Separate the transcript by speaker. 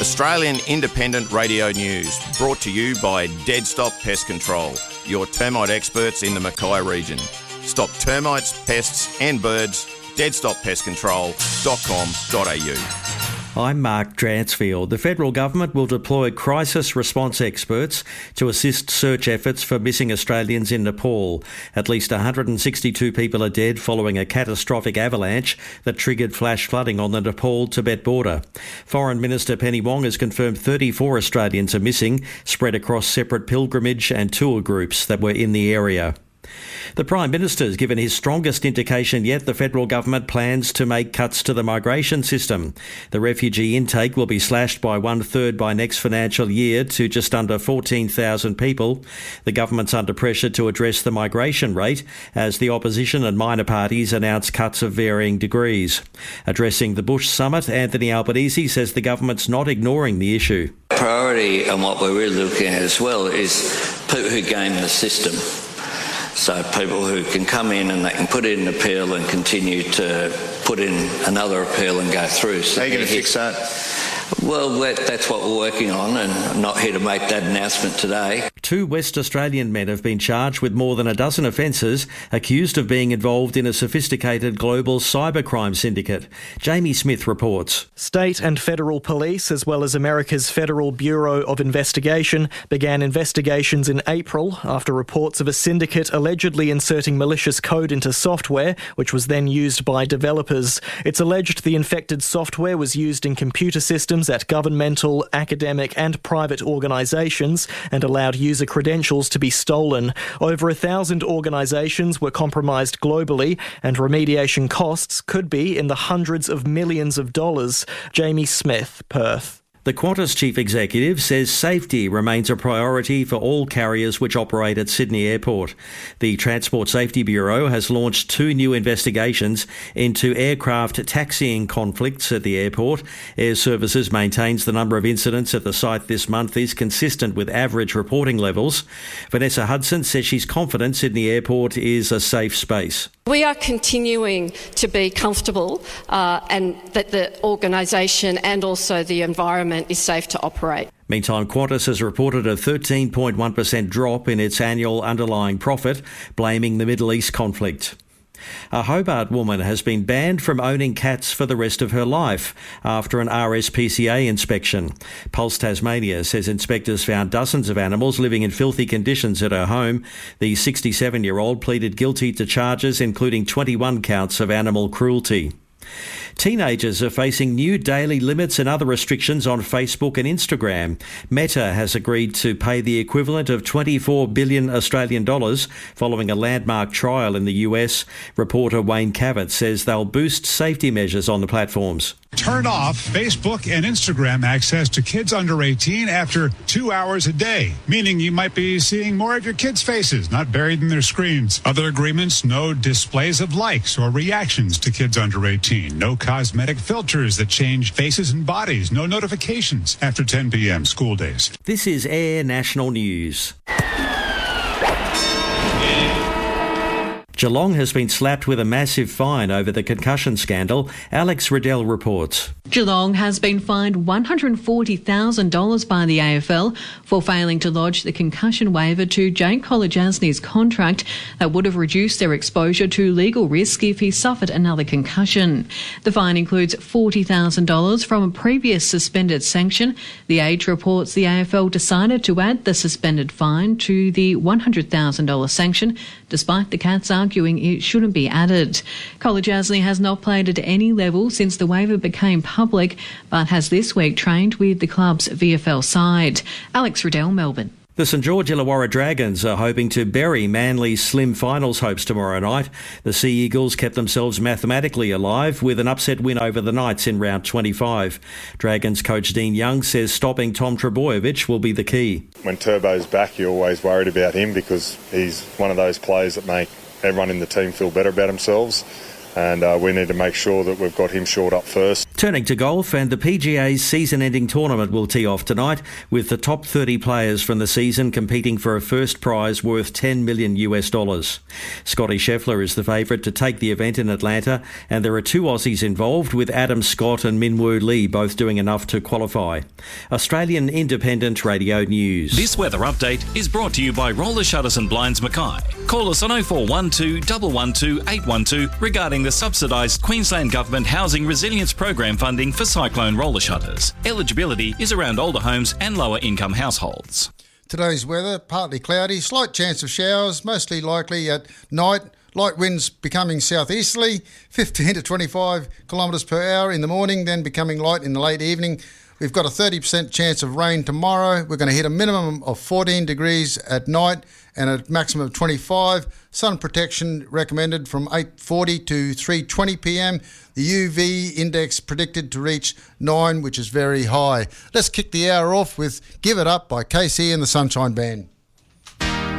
Speaker 1: Australian Independent Radio News, brought to you by Dead Stop Pest Control, your termite experts in the Mackay region. Stop termites, pests and birds. deadstoppestcontrol.com.au.
Speaker 2: I'm Mark Dransfield. The federal government will deploy crisis response experts to assist search efforts for missing Australians in Nepal. At least 162 people are dead following a catastrophic avalanche that triggered flash flooding on the Nepal-Tibet border. Foreign Minister Penny Wong has confirmed 34 Australians are missing, spread across separate pilgrimage and tour groups that were in the area. The Prime Minister has given his strongest indication yet the federal government plans to make cuts to the migration system. The refugee intake will be slashed by 1/3 by next financial year to just under 14,000 people. The government's under pressure to address the migration rate as the opposition and minor parties announce cuts of varying degrees. Addressing the Bush Summit, Anthony Albanese says the government's not ignoring the issue.
Speaker 3: Priority and what we're really looking at as well is people who game the system. So people who can come in and they can put in an appeal and continue to put in another appeal and go through. So
Speaker 4: how are you going to fix that?
Speaker 3: Well, that's what we're working on, and I'm not here to make that announcement today.
Speaker 2: 2 West Australian men have been charged with more than a dozen offences, accused of being involved in a sophisticated global cybercrime syndicate. Jamie Smith reports.
Speaker 5: State and federal police, as well as America's Federal Bureau of Investigation, began investigations in April after reports of a syndicate allegedly inserting malicious code into software, which was then used by developers. It's alleged the infected software was used in computer systems at governmental, academic and private organisations and allowed user credentials to be stolen. Over 1,000 organisations were compromised globally, and remediation costs could be in the hundreds of millions of dollars. Jamie Smith, Perth.
Speaker 2: The Qantas chief executive says safety remains a priority for all carriers which operate at Sydney Airport. The Transport Safety Bureau has launched 2 new investigations into aircraft taxiing conflicts at the airport. Air Services maintains the number of incidents at the site this month is consistent with average reporting levels. Vanessa Hudson says she's confident Sydney Airport is a safe space.
Speaker 6: We are continuing to be comfortable and that the organisation and also the environment is safe to operate.
Speaker 2: Meantime, Qantas has reported a 13.1% drop in its annual underlying profit, blaming the Middle East conflict. A Hobart woman has been banned from owning cats for the rest of her life after an RSPCA inspection. Pulse Tasmania says inspectors found dozens of animals living in filthy conditions at her home. The 67-year-old pleaded guilty to charges including 21 counts of animal cruelty. Teenagers are facing new daily limits and other restrictions on Facebook and Instagram. Meta has agreed to pay the equivalent of 24 billion Australian dollars following a landmark trial in the US. Reporter Wayne Cavett says they'll boost safety measures on the platforms.
Speaker 7: Turn off Facebook and Instagram access to kids under 18 after 2 hours a day, meaning you might be seeing more of your kids' faces, not buried in their screens. Other agreements: no displays of likes or reactions to kids under 18, no cosmetic filters that change faces and bodies, no notifications after 10 p.m. school days.
Speaker 2: This is Air National News. Geelong has been slapped with a massive fine over the concussion scandal. Alex Riddell reports.
Speaker 8: Geelong has been fined $140,000 by the AFL for failing to lodge the concussion waiver to Jake Kolodjasny's contract that would have reduced their exposure to legal risk if he suffered another concussion. The fine includes $40,000 from a previous suspended sanction. The Age reports the AFL decided to add the suspended fine to the $100,000 sanction, despite the Cats arguing it shouldn't be added. Kolodjasny has not played at any level since the waiver became public, but has this week trained with the club's VFL side. Alex Riddell, Melbourne.
Speaker 2: The St George Illawarra Dragons are hoping to bury Manly's slim finals hopes tomorrow night. The Sea Eagles kept themselves mathematically alive with an upset win over the Knights in round 25. Dragons coach Dean Young says stopping Tom Trbojevic will be the key.
Speaker 9: When Turbo's back, you're always worried about him because he's one of those players that make everyone in the team feel better about themselves. And we need to make sure that we've got him shored up first.
Speaker 2: Turning to golf, and the PGA's season-ending tournament will tee off tonight with the top 30 players from the season competing for a first prize worth $10 million. Scotty Scheffler is the favourite to take the event in Atlanta, and there are two Aussies involved, with Adam Scott and Minwoo Lee both doing enough to qualify. Australian Independent Radio News.
Speaker 4: This weather update is brought to you by Roller Shutters and Blinds Mackay. Call us on 0412 112 812 regarding the subsidised Queensland Government Housing Resilience Program funding for cyclone roller shutters. Eligibility is around older homes and lower income households.
Speaker 10: Today's weather, partly cloudy, slight chance of showers, mostly likely at night. Light winds becoming southeasterly, 15 to 25 kilometres per hour in the morning, then becoming light in the late evening. We've got a 30% chance of rain tomorrow. We're going to hit a minimum of 14 degrees at night and a maximum of 25. Sun protection recommended from 8:40 to 3:20 p.m. The UV index predicted to reach 9, which is very high. Let's kick the hour off with Give It Up by KC and the Sunshine Band.